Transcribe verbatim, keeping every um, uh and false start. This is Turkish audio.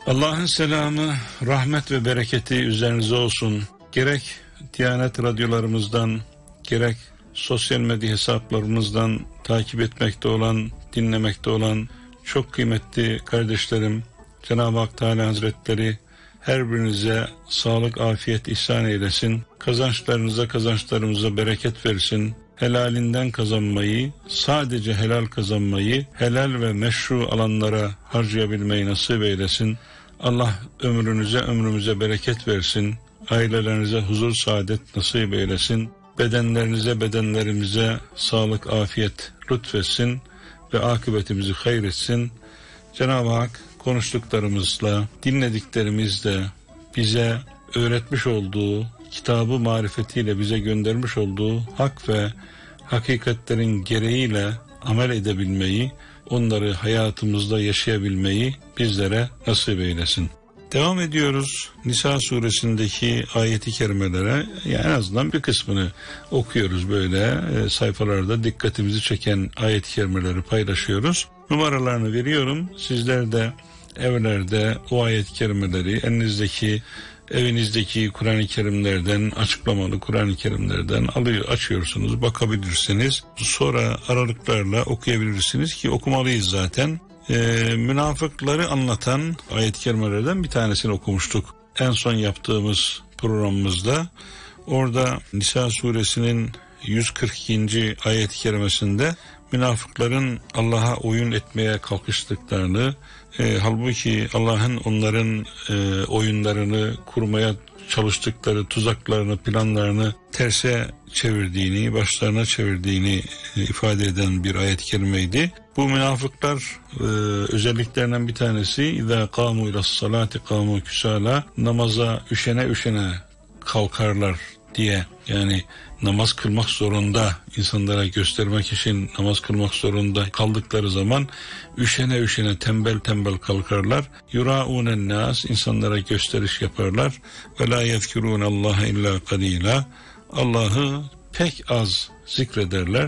Allah'ın selamı, rahmet ve bereketi üzerinize olsun. Gerek Diyanet radyolarımızdan, gerek sosyal medya hesaplarımızdan takip etmekte olan, dinlemekte olan çok kıymetli kardeşlerim, Cenab-ı Hak Teala Hazretleri her birinize sağlık, afiyet ihsan eylesin. Kazançlarınıza, kazançlarımıza bereket versin. Helalinden kazanmayı, sadece helal kazanmayı, helal ve meşru alanlara harcayabilmeyi nasip eylesin. Allah ömrünüze, ömrümüze bereket versin. Ailelerinize huzur, saadet nasip eylesin. Bedenlerinize, bedenlerimize sağlık, afiyet lütfetsin ve akıbetimizi hayretsin. Cenab-ı Hak konuştuklarımızla, dinlediklerimizle bize öğretmiş olduğu, kitabı marifetiyle bize göndermiş olduğu hak ve hakikatlerin gereğiyle amel edebilmeyi, onları hayatımızda yaşayabilmeyi bizlere nasip eylesin. Devam ediyoruz Nisa suresindeki ayeti kerimelere, yani en azından bir kısmını okuyoruz, böyle e, sayfalarda dikkatimizi çeken ayet-i kerimeleri paylaşıyoruz. Numaralarını veriyorum, sizler de evlerde o ayet-i kerimeleri elinizdeki, evinizdeki Kur'an-ı Kerimlerden, açıklamalı Kur'an-ı Kerimlerden alıyor, açıyorsunuz, bakabilirsiniz. Sonra aralıklarla okuyabilirsiniz ki okumalıyız zaten. Ee, münafıkları anlatan ayet-i kerimelerden bir tanesini okumuştuk en son yaptığımız programımızda. Orada Nisa suresinin yüz kırk ikinci ayet-i kerimesinde münafıkların Allah'a oyun etmeye kalkıştıklarını, e, halbuki Allah'ın onların e, oyunlarını kurmaya çalıştıkları tuzaklarını, planlarını terse çevirdiğini, başlarına çevirdiğini e, ifade eden bir ayet-i kerimeydi. Bu münafıklar e, özelliklerinden bir tanesi اِذَا قَامُوا اِلَى الصَّلَاةِ قَامُوا كُسَالًا, namaza üşene üşene kalkarlar diye, yani namaz kılmak zorunda, insanlara göstermek için namaz kılmak zorunda kaldıkları zaman üşene üşene, tembel tembel kalkarlar. yuraûnen nas, insanlara gösteriş yaparlar. ve la yezkurûnallâhe illâ qalîlâ, Allah'ı pek az zikrederler.